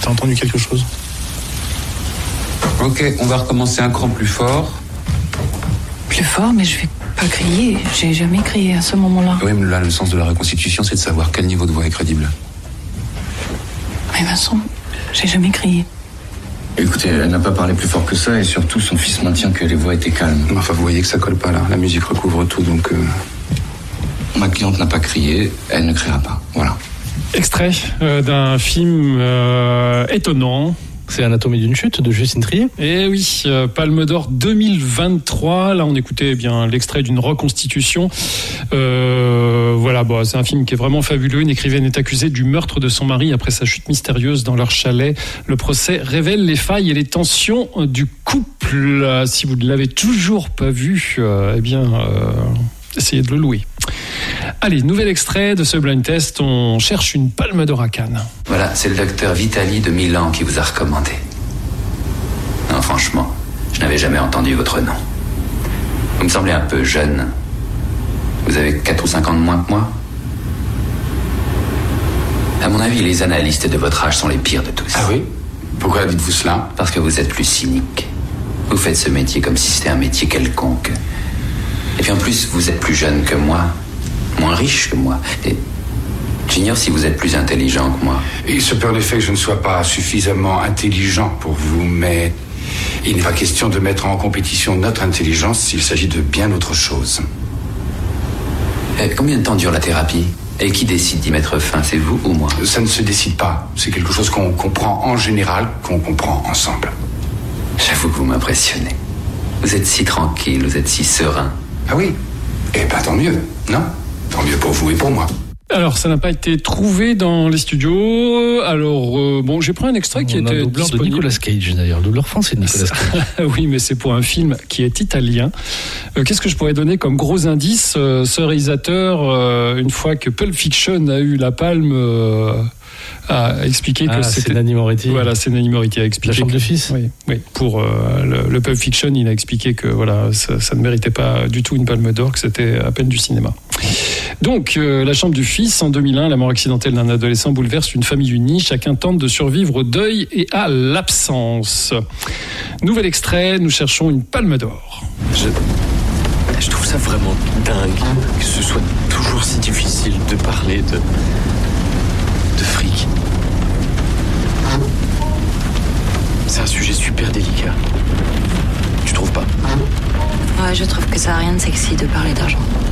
T'as entendu quelque chose? Ok, on va recommencer un cran plus fort. Plus fort, mais je vais pas crier. J'ai jamais crié à ce moment-là. Oui, mais là, le sens de la reconstitution, c'est de savoir quel niveau de voix est crédible. Mais Vincent, j'ai jamais crié. Écoutez, elle n'a pas parlé plus fort que ça et surtout son fils maintient que les voix étaient calmes. Enfin, vous voyez que ça colle pas là. La musique recouvre tout, donc... Ma cliente n'a pas crié, elle ne criera pas. Voilà. Extrait d'un film étonnant. C'est Anatomie d'une chute de Justine Triet. Et oui, Palme d'Or 2023. Là, on écoutait bien l'extrait d'une reconstitution. Voilà, bon, c'est un film qui est vraiment fabuleux. Une écrivaine est accusée du meurtre de son mari après sa chute mystérieuse dans leur chalet. Le procès révèle les failles et les tensions du couple. Si vous ne l'avez toujours pas vu, essayez de le louer. Allez, nouvel extrait de ce blind test. On cherche une Palme d'Or à Cannes. Voilà, c'est le docteur Vitali de Milan qui vous a recommandé. Non, franchement, je n'avais jamais entendu votre nom. Vous me semblez un peu jeune. Vous avez 4 ou 5 ans de moins que moi. À mon avis, les analystes de votre âge sont les pires de tous. Ah oui? Pourquoi dites-vous cela? Parce que vous êtes plus cynique. Vous faites ce métier comme si c'était un métier quelconque. Et puis en plus, vous êtes plus jeune que moi, moins riche que moi. Et j'ignore si vous êtes plus intelligent que moi. Il se peut en effet que je ne sois pas suffisamment intelligent pour vous, mais il n'est pas question de mettre en compétition notre intelligence s'il s'agit de bien autre chose. Et combien de temps dure la thérapie? Et qui décide d'y mettre fin, c'est vous ou moi? Ça ne se décide pas. C'est quelque chose qu'on comprend en général, qu'on comprend ensemble. J'avoue que vous m'impressionnez. Vous êtes si tranquille, vous êtes si serein. Ah oui? Eh ben tant mieux, non? Tant mieux pour vous et pour moi. Alors, ça n'a pas été trouvé dans les studios. Alors, bon, j'ai pris un extrait qui était doubleur disponible. de Nicolas Cage, d'ailleurs. Doubleur français de Nicolas Cage. Oui, mais c'est pour un film qui est italien. Qu'est-ce que je pourrais donner comme gros indice? Ce réalisateur, une fois que Pulp Fiction a eu la palme... a expliqué que c'était... c'est Nanni Moretti. Voilà, c'est Nanni Moretti a expliqué. La chambre de fils. Oui. Pour le Pulp Fiction, il a expliqué que voilà, ça ne méritait pas du tout une palme d'or, que c'était à peine du cinéma. Donc, La chambre du fils, en 2001, la mort accidentelle d'un adolescent bouleverse une famille unie. Chacun tente de survivre au deuil et à l'absence. Nouvel extrait, nous cherchons une palme d'or. Je trouve ça vraiment dingue que ce soit toujours si difficile de parler de fric. C'est un sujet super délicat. Tu trouves pas? Ouais, je trouve que ça n'a rien de sexy de parler d'argent.